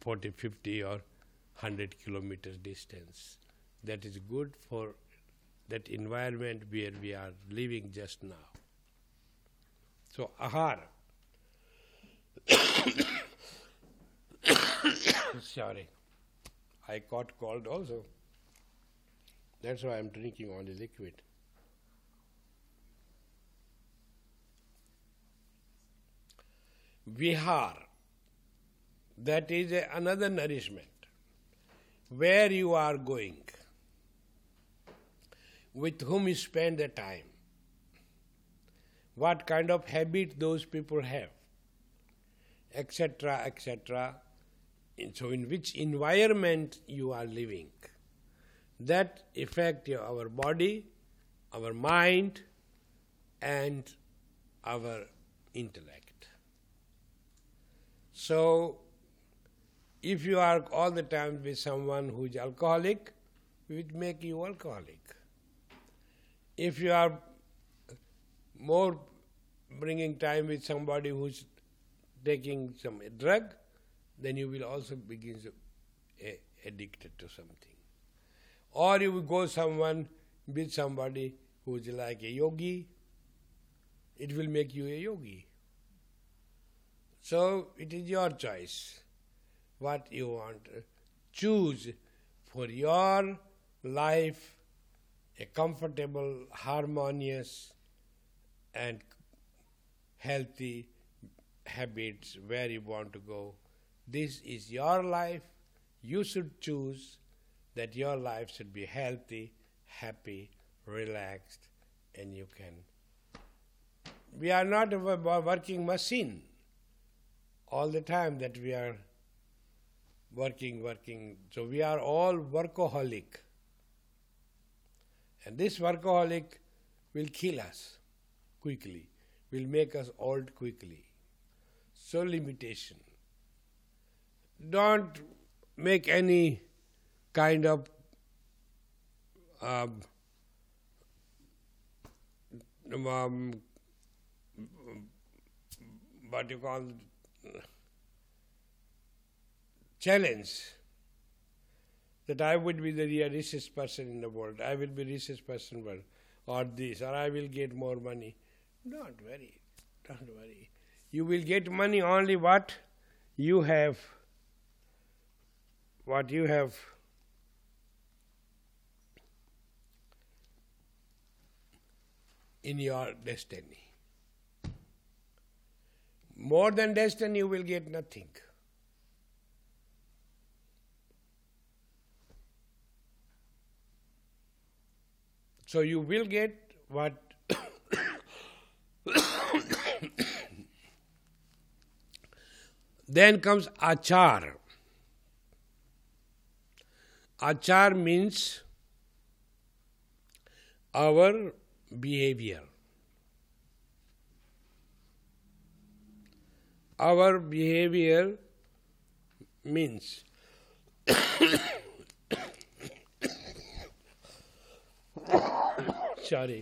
40, 50 or 100 kilometers distance. That is good for that environment where we are living just now. So ahara. Sorry, I caught cold also. That's why I'm drinking only liquid. Vihar, that is another nourishment. Where you are going, with whom you spend the time, what kind of habit those people have, etc., etc. So in which environment you are living, that affects our body, our mind, and our intellect. So, if you are all the time with someone who is alcoholic, it will make you alcoholic. If you are more bringing time with somebody who is taking some drug, then you will also begin to addicted to something. Or you will go with somebody who is like a yogi, it will make you a yogi. So it is your choice what you want. Choose for your life a comfortable, harmonious and healthy habits where you want to go. This is your life. You should choose that your life should be healthy, happy, relaxed, and you can. We are not a working machine all the time that we are working. So we are all workaholic. And this workaholic will kill us quickly, will make us old quickly. So limitation. Don't make any kind of what you call challenge that I would be the richest person in the world, I will be the richest person in the world, or this, or I will get more money. Don't worry. You will get money only what you have in your destiny. More than destiny, you will get nothing. So you will get what then comes achar. Achar means our behavior. Our behavior means sorry.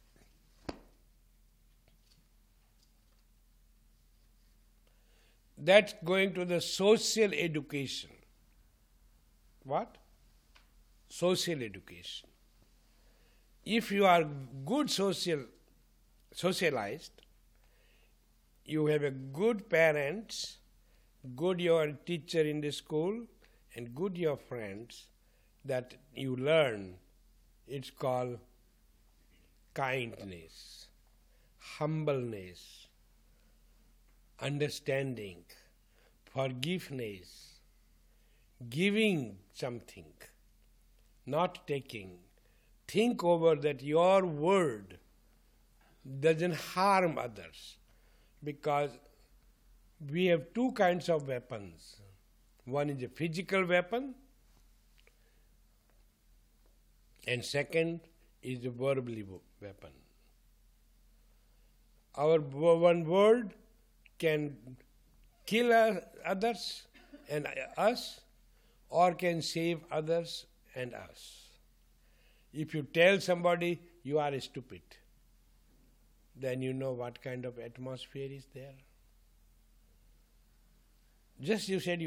That's going to the social education. What? Social education. If you are good socialized, you have a good parents, good your teacher in the school, and good your friends, that you learn. It's called kindness, humbleness, understanding, forgiveness, giving something, not taking. Think over that your word doesn't harm others, because we have two kinds of weapons. One is a physical weapon, and second is a verbal weapon. Our one word can kill others and us, or can save others and us. If you tell somebody you are stupid, then you know what kind of atmosphere is there. Just you said